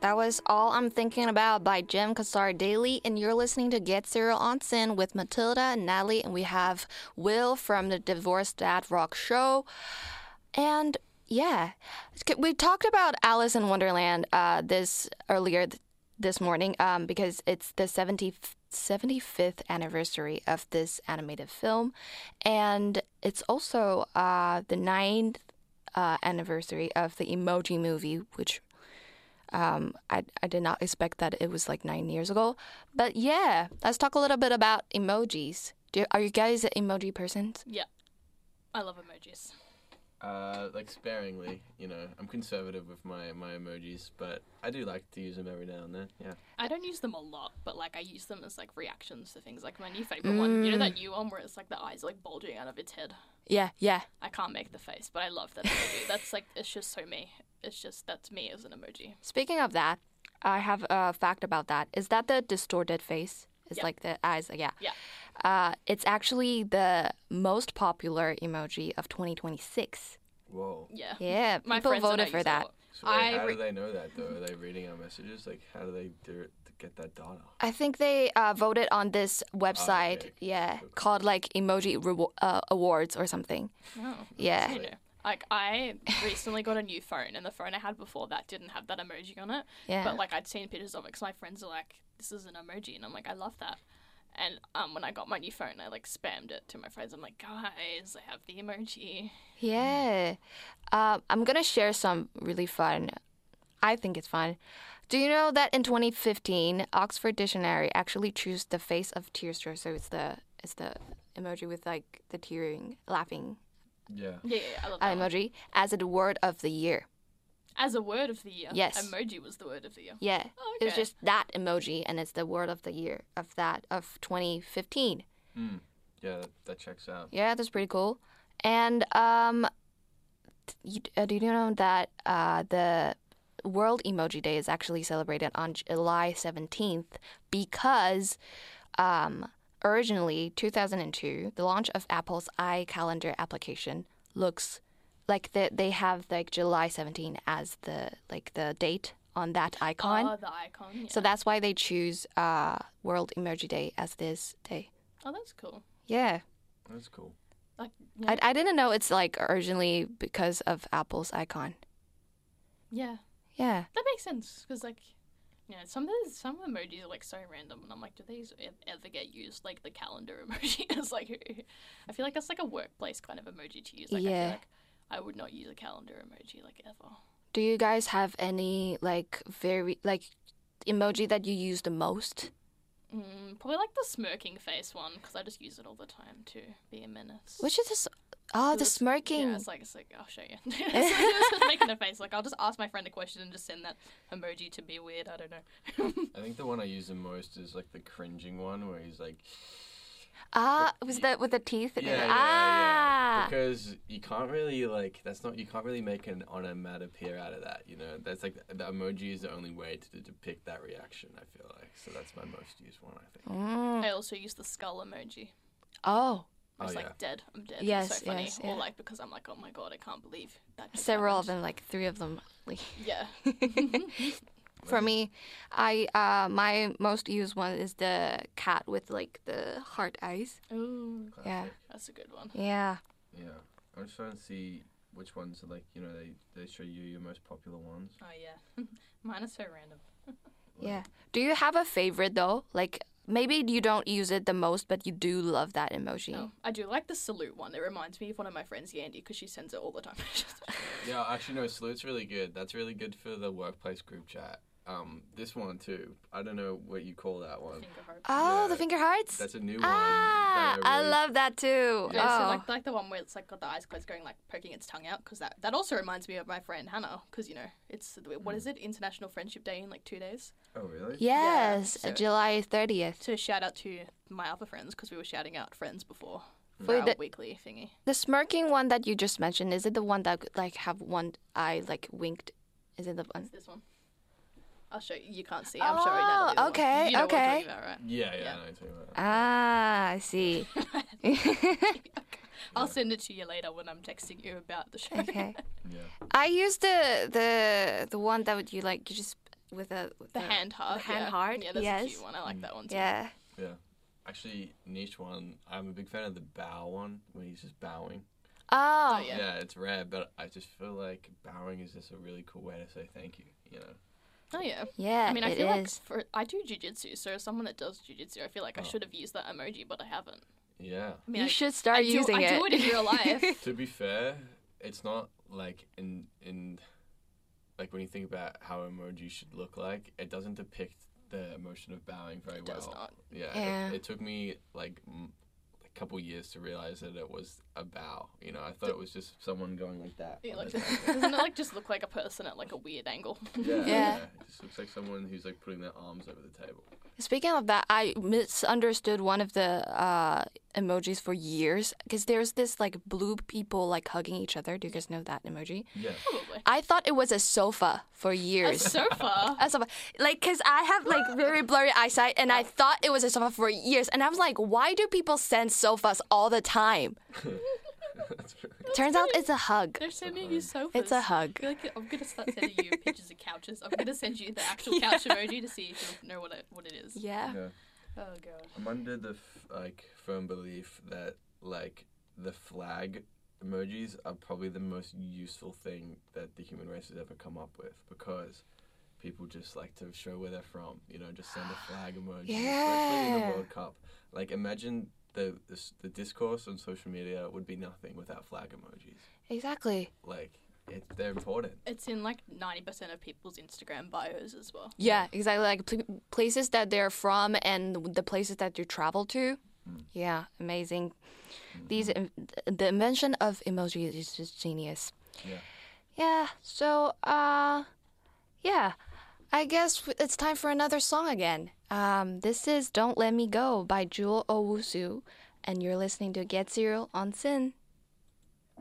That was All I'm Thinking About by Jim Kassar Daily, and you're listening to Get Serial on Sin with Matilda and Natalie, and we have Will from the Divorced Dad Rock Show. And yeah, we talked about Alice in Wonderland this morning because it's the 75th anniversary of this animated film, and it's also the 9th anniversary of the Emoji Movie, which I did not expect that it was like 9 years ago. But yeah, let's talk a little bit about emojis. Are you guys emoji persons? Yeah, I love emojis. Like sparingly, I'm conservative with my emojis, but I do like to use them every now and then, yeah. I don't use them a lot, but like I use them as like reactions to things. Like my new favorite one, you know that new one where it's like the eyes are like bulging out of its head? Yeah. I can't make the face, but I love that emoji. That's like, it's just so me. That's me as an emoji. Speaking of that, I have a fact about that. Is that the distorted face? It's like the eyes, yeah. Yeah. It's actually the most popular emoji of 2026. Whoa. Yeah. Yeah, My people friends and I voted for use that. it a lot. So wait, how do they know that, though? Are they reading our messages? Like, how do they do it to get that data? I think they voted on this website, okay. called like Emoji Awards or something. Oh, Yeah. you know. Like, I recently got a new phone, and the phone I had before that didn't have that emoji on it. Yeah. But, like, I'd seen pictures of it because my friends are like, this is an emoji. And I'm like, I love that. And when I got my new phone, I, like, spammed it to my friends. I'm like, guys, I have the emoji. Yeah. I'm going to share some really fun. I think it's fun. Do you know that in 2015, Oxford Dictionary actually chose the face of tearster? So it's the emoji with, like, the tearing, laughing Yeah. Yeah, I love that one. emoji as a word of the year. As a word of the year. Yes. Emoji was the word of the year. Yeah. Oh, It was okay. just that emoji, and it's the word of the year of 2015. Yeah, that checks out. Yeah, that's pretty cool. And do you know that the World Emoji Day is actually celebrated on July 17th because originally, 2002, the launch of Apple's iCalendar application looks like they have like July 17 as the date on that icon. Oh, the icon. Yeah. So that's why they choose World Emoji Day as this day. Oh, that's cool. Yeah. That's cool. Like, yeah. I didn't know it's like originally because of Apple's icon. Yeah. Yeah. That makes sense because, like, some emojis are like so random, and I'm like, do these ever get used? Like the calendar emoji is like, I feel like that's like a workplace kind of emoji to use. Like, I Yeah. feel like I would not use a calendar emoji like ever. Do you guys have any like very like emoji that you use the most? Probably like the smirking face one because I just use it all the time to be a menace. Which is this? Oh, the smirking. Yeah, it's like I'll show you. It's just making a face. Like I'll just ask my friend a question and just send that emoji to be weird. I don't know. I think the one I use the most is like the cringing one where he's like... Was that with the teeth? Yeah. Because you can't really you can't really make an onomatopoeia out of that, That's like the emoji is the only way to depict that reaction, I feel like. So that's my most used one, I think. I also use the skull emoji. Oh. It's like dead. I'm dead. Yes, it's so funny. yes, Or yeah. like because I'm like, oh my god, I can't believe that. Just Several of happened. them, like 3 of them. Yeah. For me, my most used one is the cat with like the heart eyes. Ooh, Yeah. that's a good one. Yeah. Yeah. I'm just trying to see which ones are like, they show you your most popular ones. Oh yeah. Mine is so random. Yeah. Do you have a favorite though? Like maybe you don't use it the most, but you do love that emoji. No, I do like the salute one. It reminds me of one of my friends, Yandy, because she sends it all the time. Yeah, actually, no, salute's really good. That's really good for the workplace group chat. This one too. I don't know what you call that one. Finger heart. Oh, Yeah. the finger hearts? That's a new one. Ah, that I really- love that too. Yeah, so Oh. like the one where it's like got the eyes closed, going like poking its tongue out, because that also reminds me of my friend Hannah, because it's what is it, International Friendship Day in like 2 days. Oh, really? Yes, so- July 30th. So shout out to my other friends because we were shouting out friends before for Wait, our the- weekly thingy. The smirking one that you just mentioned, is it the one that like have one eye like winked? Is it the one? It's this one. I'll show you. You can't see. I'm showing Natalie. the one. okay, You know okay. What I'm talking about, right? Yeah, Yeah. I know what you're talking about. Ah, I see. I'll send it to you later when I'm texting you about the show. Okay. Yeah. I use the one that would you just with the hand heart. The hand heart. Yeah, that's yes. a cute one. I like that one too. Yeah. Yeah. Actually, niche one. I'm a big fan of the bow one when he's just bowing. Oh. Yeah. Yeah, it's rare, but I just feel like bowing is just a really cool way to say thank you. You know. Oh yeah. Yeah. I mean, I it feel like is. I do jujitsu, so as someone that does jujitsu, I feel like I should have used that emoji, but I haven't. Yeah. I mean, You should start using it. I do it in real life. To be fair, it's not like in like when you think about how emoji should look like, it doesn't depict the emotion of bowing very well. It does not. Yeah. Yeah. It took me like a couple years to realize that it was a bow. You know, I thought it was just someone going like that. Yeah, on like, their table. doesn't it like just look like a person at like a weird angle? Yeah, Yeah. It just looks like someone who's like putting their arms over the table. Speaking of that, I misunderstood one of the emojis for years because there's this like blue people like hugging each other. Do you guys know that emoji? Yeah. Probably. I thought it was a sofa for A years. sofa. A sofa, like, cause I have like very blurry eyesight, and I thought it was a sofa for years, and I was like, why do people send sofas all the time? That's really Turns out it's a hug. They're sending you sofas. It's a hug. I feel like I'm gonna start sending you pictures of couches. I'm gonna send you the actual couch emoji to see if you know what it is. Yeah. yeah. Oh god. I'm under the firm belief that like the flag emojis are probably the most useful thing that the human race has ever come up with, because people just like to show where they're from. You know, just send a flag emoji, especially in the Yeah. World Cup. Like, imagine the discourse on social media would be nothing without flag emojis. Exactly. Like, they're important. It's in like 90% of people's Instagram bios as well. Yeah, exactly. Like places that they're from and the places that you travel to. Yeah, amazing. These the invention of emojis is just genius. Yeah. Yeah. So, yeah. I guess it's time for another song again. This is "Don't Let Me Go" by Jewel Owusu, and you're listening to Get Zero on Sin.